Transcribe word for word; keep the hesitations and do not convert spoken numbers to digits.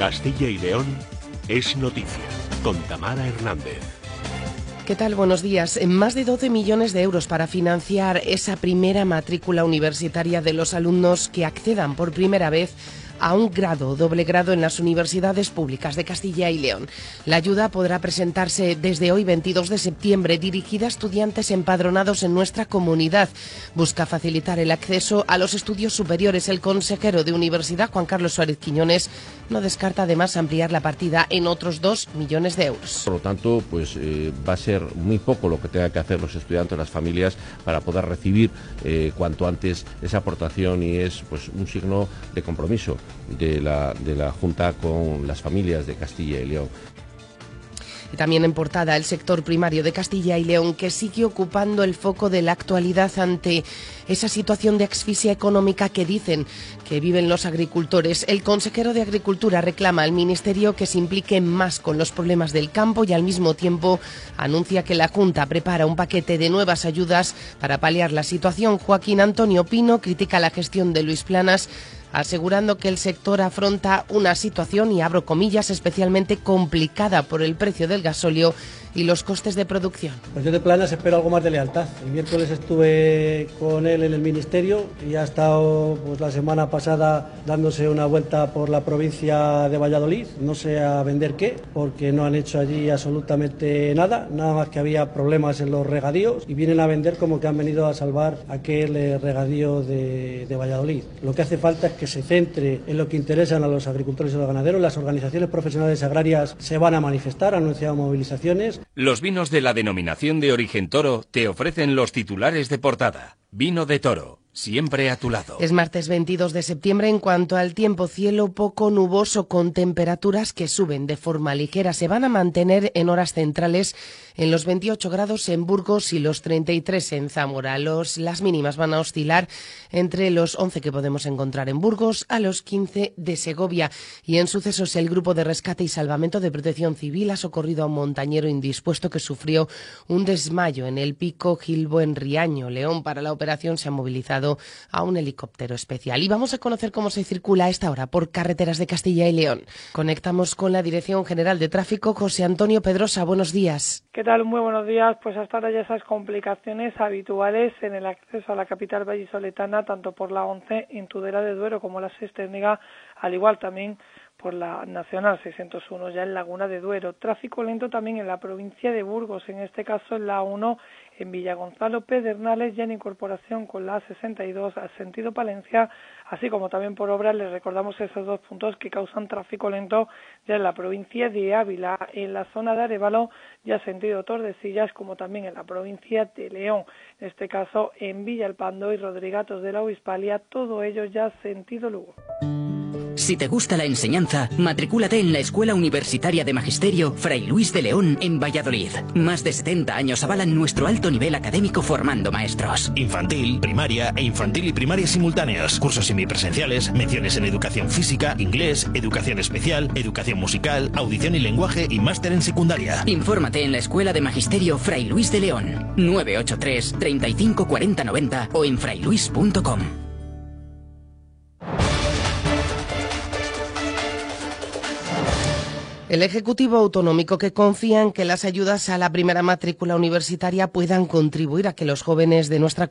Castilla y León es noticia, con Tamara Hernández. ¿Qué tal? Buenos días. Más de doce millones de euros para financiar esa primera matrícula universitaria de los alumnos que accedan por primera vez a un grado, doble grado en las universidades públicas de Castilla y León. La ayuda podrá presentarse desde hoy, veintidós de septiembre, dirigida a estudiantes empadronados en nuestra comunidad. Busca facilitar el acceso a los estudios superiores. El consejero de Universidad, Juan Carlos Suárez Quiñones, no descarta además ampliar la partida en otros dos millones de euros. Por lo tanto, pues eh, va a ser muy poco lo que tengan que hacer los estudiantes, las familias, para poder recibir eh, cuanto antes esa aportación, y es pues un signo de compromiso de la, de la Junta con las familias de Castilla y León. Y también en portada el sector primario de Castilla y León, que sigue ocupando el foco de la actualidad ante esa situación de asfixia económica que dicen que viven los agricultores. El consejero de Agricultura reclama al Ministerio que se implique más con los problemas del campo y al mismo tiempo anuncia que la Junta prepara un paquete de nuevas ayudas para paliar la situación. Joaquín Antonio Pino critica la gestión de Luis Planas, asegurando que el sector afronta una situación, y abro comillas, especialmente complicada por el precio del gasóleo y los costes de producción. Pues yo de Planas espero algo más de lealtad. El miércoles estuve con él en el Ministerio y ha estado pues la semana pasada dándose una vuelta por la provincia de Valladolid, no sé a vender qué, porque no han hecho allí absolutamente nada, nada más que había problemas en los regadíos, y vienen a vender como que han venido a salvar aquel eh, regadío de, de Valladolid. Lo que hace falta es que se centre en lo que interesan a los agricultores y los ganaderos. Las organizaciones profesionales agrarias se van a manifestar, han anunciado movilizaciones. Los vinos de la denominación de origen Toro te ofrecen los titulares de portada. Vino de Toro, siempre a tu lado. Es martes veintidós de septiembre. En cuanto al tiempo, cielo poco nuboso con temperaturas que suben de forma ligera. Se van a mantener en horas centrales en los veintiocho grados en Burgos y los treinta y tres en Zamora. Los, las mínimas van a oscilar entre los once que podemos encontrar en Burgos a los quince de Segovia. Y en sucesos, el Grupo de Rescate y Salvamento de Protección Civil ha socorrido a un montañero indispuesto que sufrió un desmayo en el Pico Gilbo en Riaño, León. Para la operación se ha movilizado a un helicóptero especial. Y vamos a conocer cómo se circula a esta hora por carreteras de Castilla y León. Conectamos con la Dirección General de Tráfico. José Antonio Pedrosa, buenos días. ¿Qué tal? Muy buenos días. Pues hasta ahora ya esas complicaciones habituales en el acceso a la capital vallisoletana, tanto por la once en Tudela de Duero como la seis técnica, al igual también por la Nacional seiscientos uno ya en Laguna de Duero. Tráfico lento también en la provincia de Burgos, en este caso en la uno en Villagonzalo Pedernales, ya en incorporación con la A sesenta y dos al sentido Palencia, así como también por obras. Les recordamos esos dos puntos que causan tráfico lento ya en la provincia de Ávila, en la zona de Arévalo, ya sentido Tordesillas, como también en la provincia de León, en este caso en Villalpando y Rodrigatos de la Obispalia, todo ello ya sentido Lugo. Si te gusta la enseñanza, matricúlate en la Escuela Universitaria de Magisterio Fray Luis de León en Valladolid. Más de setenta años avalan nuestro alto nivel académico formando maestros. Infantil, primaria e infantil y primaria simultáneos. Cursos semipresenciales, menciones en educación física, inglés, educación especial, educación musical, audición y lenguaje y máster en secundaria. Infórmate en la Escuela de Magisterio Fray Luis de León. nueve ocho tres, treinta y cinco, cuarenta, noventa o en frayluis punto com. El Ejecutivo Autonómico, que confía en que las ayudas a la primera matrícula universitaria puedan contribuir a que los jóvenes de nuestra